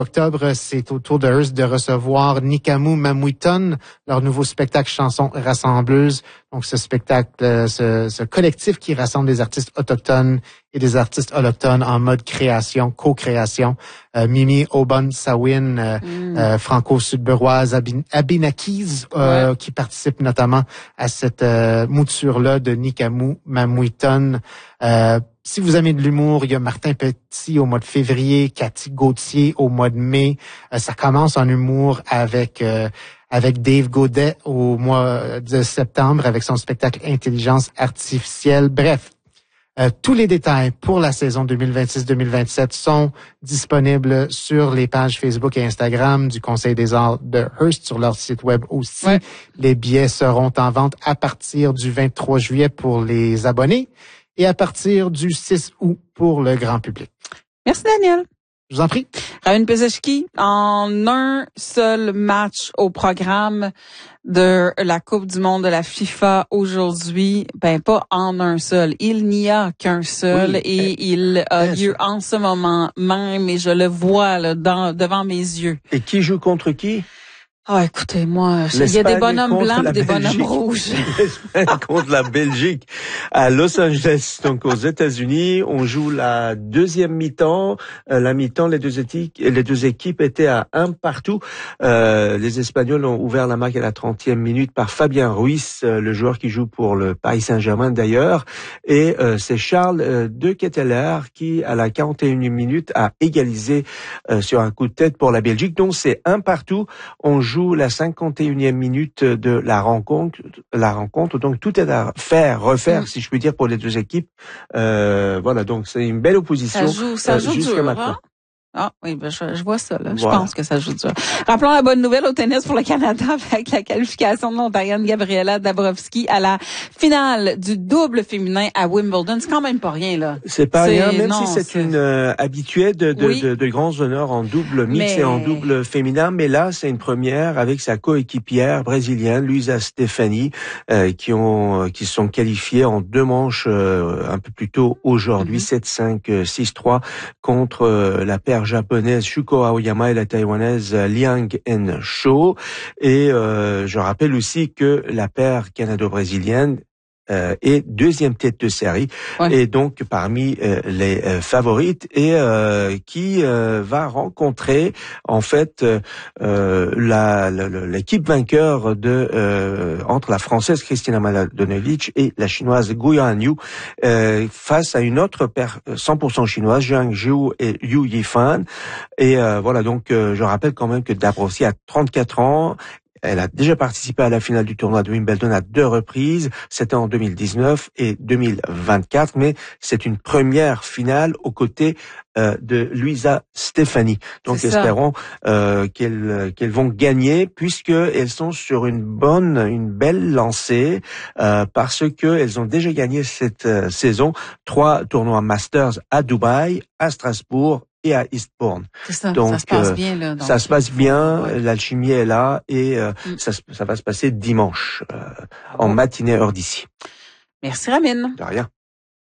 Octobre, c'est au tour de Hearst de recevoir Nikamu Mamuiton, leur nouveau spectacle chanson rassembleuse. Donc, ce spectacle, ce collectif qui rassemble des artistes autochtones et des artistes holoctones en mode création, co-création. Mimi Obon Sawin, franco-sudburoise, Abinakis, qui participe notamment à cette mouture-là de Nikamu Mamuiton. Si vous aimez de l'humour, il y a Martin Petit au mois de février, Cathy Gauthier au mois de mai. Ça commence en humour avec Dave Godet au mois de septembre avec son spectacle Intelligence artificielle. Bref, tous les détails pour la saison 2026-2027 sont disponibles sur les pages Facebook et Instagram du Conseil des arts de Hearst, sur leur site web aussi. Ouais. Les billets seront en vente à partir du 23 juillet pour les abonnés et à partir du 6 août pour le grand public. Merci, Daniel. Je vous en prie. Raven Peseshki, en un seul match au programme de la Coupe du monde de la FIFA aujourd'hui, pas en un seul. Il n'y a qu'un seul et il a lieu en ce moment même et je le vois là, devant mes yeux. Et qui joue contre qui? Ah, écoutez, moi, il y a des bonhommes blancs et des bonhommes rouges. L'Espagne contre la Belgique à Los Angeles, donc aux États-Unis. On joue la deuxième mi-temps. La mi-temps, les deux équipes étaient à 1 partout. Les Espagnols ont ouvert la marque à la 30e minute par Fabien Ruiz, le joueur qui joue pour le Paris Saint-Germain d'ailleurs. Et c'est Charles de Ketteler qui, à la 41e minute, a égalisé sur un coup de tête pour la Belgique. Donc c'est 1 partout. On joue la 51e minute de la rencontre. Donc tout est à refaire, si je puis dire, pour les deux équipes. Voilà, donc c'est une belle opposition. Ça joue jusqu'à dur, maintenant. Hein? Ah oui, je vois ça là. Voilà. Je pense que ça joue dur. Rappelons la bonne nouvelle au tennis pour le Canada avec la qualification de l'Ontarienne Gabriela Dabrowski à la finale du double féminin à Wimbledon. C'est quand même pas rien là. C'est pas rien, même si c'est une habituée de grands honneurs en double mix et en double féminin, mais là c'est une première avec sa coéquipière brésilienne Luisa Stefani qui sont qualifiées en 2 manches un peu plus tôt aujourd'hui, 7-5, 6-3 contre la paire japonaise Shuko Aoyama et la taïwanaise Liang En-Cho. Et je rappelle aussi que la paire canado-brésilienne est 2e tête de série et donc parmi les favorites et qui va rencontrer en fait l'équipe vainqueur entre la française Kristina Mladenovic et la chinoise Guoyan Yu face à une autre paire 100% chinoise, Zhang Zhu et Yu Yifan. Et voilà, donc je rappelle quand même que Dabrowski a 34 ans. Elle a déjà participé à la finale du tournoi de Wimbledon à 2 reprises. C'était en 2019 et 2024, mais c'est une première finale aux côtés de Luisa Stefani. Donc espérons qu'elles vont gagner puisque elles sont sur une belle lancée parce que elles ont déjà gagné cette saison 3 tournois Masters à Dubaï, à Strasbourg et à Eastbourne. C'est ça, donc, ça se passe bien là. Ça se passe bien, l'alchimie est là et ça va se passer dimanche en matinée heure d'ici. Merci Ramine. De rien.